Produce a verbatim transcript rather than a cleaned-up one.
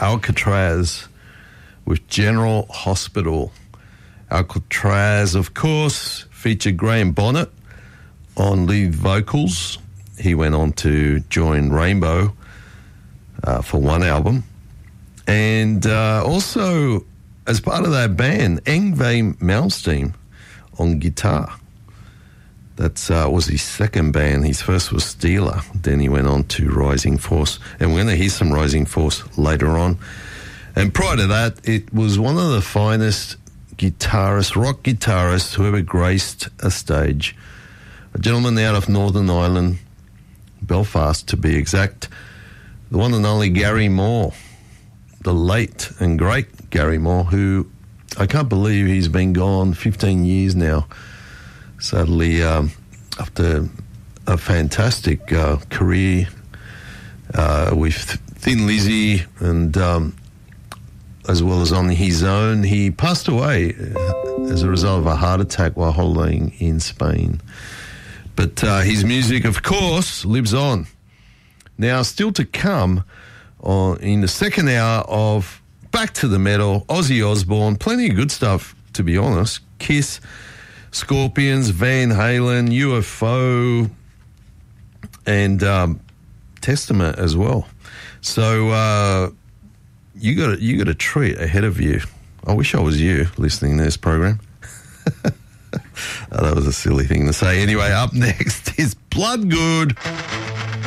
Alcatraz with General Hospital. Alcatraz, of course, featured Graham Bonnet on lead vocals. He went on to join Rainbow uh, for one album. And uh, also, as part of that band, Yngwie Malmsteen on guitar. That uh, was his second band. His first was Steeler. Then he went on to Rising Force. And we're going to hear some Rising Force later on. And prior to that, it was one of the finest guitarists, rock guitarists, who ever graced a stage. A gentleman out of Northern Ireland, Belfast to be exact, the one and only Gary Moore, the late and great Gary Moore, who I can't believe he's been gone fifteen years now. Sadly, um, after a fantastic uh, career uh, with Thin Lizzy and um, as well as on his own, he passed away as a result of a heart attack while holidaying in Spain. But uh, his music, of course, lives on. Now, still to come on, in the second hour of Back to the Metal, Ozzy Osbourne, plenty of good stuff, to be honest. Kiss, Scorpions, Van Halen, U F O, and um, Testament as well. So uh, you got you got a treat ahead of you. I wish I was you listening to this program. Oh, that was a silly thing to say. Anyway, up next is Blood Good.